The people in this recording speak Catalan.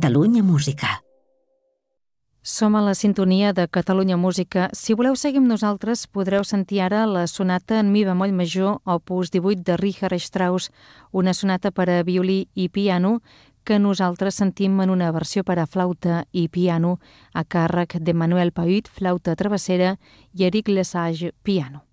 Catalunya Música. Som a la sintonia de Catalunya Música. Si voleu seguir amb nosaltres, podreu sentir ara la sonata en mi bemoll major, opus 18 de Richard Strauss, una sonata per a violí i piano que nosaltres sentim en una versió per a flauta i piano a càrrec de Manuel Paüt, flauta travessera, i Eric Lesage, piano.